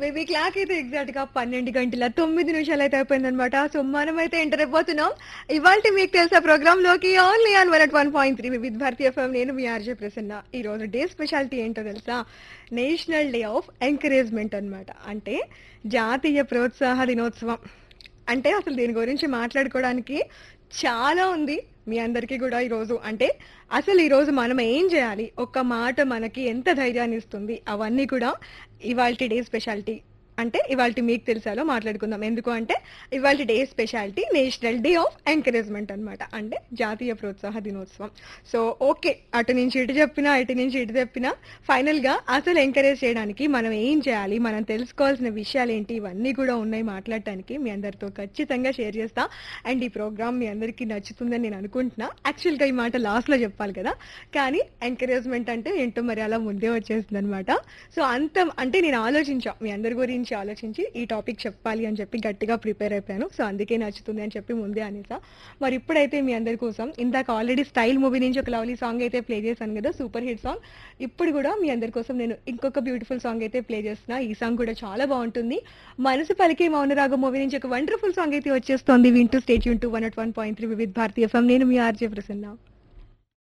Maybe clock అయితే exact గా 12 గంటల 9 నిమిషాలు అయితే అయిపోయిందనమాట. సో మనం అయితే ఎంటర్ అయిపోతున్నాం ఇవాళ మీకు తెలుసా ప్రోగ్రామ్ లోకి ఓన్లీ ఆన్ 101.3 వివిధ భారతీయ ఎఫ్ఎం. నేను మీ ఆర్జే ప్రసన్న. ఈ రోజు డే స్పెషాలిటీ ఏంటో తెలుసా? నేషనల్ డే ఆఫ్ ఎంకరేజ్మెంట్ అన్నమాట. అంటే జాతీయ ప్రోత్సాహ దినోత్సవం. అంటే అసలు దీని గురించి మాట్లాడుకోవడానికి చాలా ఉంది మీ అందరికీ కూడా ఈరోజు. అంటే అసలు ఈరోజు మనం ఏం చేయాలి, ఒక్క మాట మనకి ఎంత ధైర్యాన్ని ఇస్తుంది, అవన్నీ కూడా ఇవాల్టి డే స్పెషాలిటీ. అంటే ఇవాల్టి మీకు తెలుసాలో మాట్లాడుకుందాం. ఎందుకు అంటే ఇవాల్టి day speciality national day of encouragement అన్నమాట. అంటే జాతీయ ప్రోత్సాహ దినోత్సవం. సో ఓకే, అటు నుంచి ఇటు చెప్పినా ఇటు నుంచి ఇటు చెప్పినా ఫైనల్ గా అసలు ఎంకరేజ్ చేయడానికి మనం ఏం చేయాలి, మనం తెలుసుకోవాల్సిన విషయాలు ఏంటి, ఇవన్నీ కూడా ఉన్నాయి మాట్లాడటానికి. మీ అందరితో ఖచ్చితంగా షేర్ చేస్తా. అండ్ ఈ ప్రోగ్రామ్ మీ అందరికీ నచ్చుతుందని నేను అనుకుంటున్నా. యాక్చువల్ గా ఈ మాట లాస్ట్ లో చెప్పాలి కదా, కానీ ఎంకరేజ్మెంట్ అంటే ఏంటో మరి అలా ముందే వచ్చేసింది అనమాట. సో అంత అంటే నేను ఆలోచించా, మీ అందరి గురించి ఆలోచించి ఈ టాపిక్ చెప్పాలి అని చెప్పి గట్టిగా ప్రిపేర్ అయిపోయాను. సో అందుకే నచ్చుతుంది అని చెప్పి ముందే అనేసా. మరి ఇప్పుడైతే మీ అందరి కోసం ఇందాక ఆల్రెడీ స్టైల్ మూవీ నుంచి ఒక లవ్లీ సాంగ్ అయితే ప్లే చేశాను కదా, సూపర్ హిట్ సాంగ్. ఇప్పుడు కూడా మీ అందరి కోసం నేను ఇంకొక బ్యూటిఫుల్ సాంగ్ అయితే ప్లే చేస్తున్నా. ఈ సాంగ్ కూడా చాలా బాగుంటుంది. మనసు పలికే మౌనరాగం మూవీ నుంచి ఒక వండర్ఫుల్ సాంగ్ అయితే వచ్చేస్తోంది. వింటూ స్టేట్ యూన్ టు 101.3 వివిధ భారతీయ ఎఫ్ఎం. నేను మీ ఆర్జే ప్రసన్న.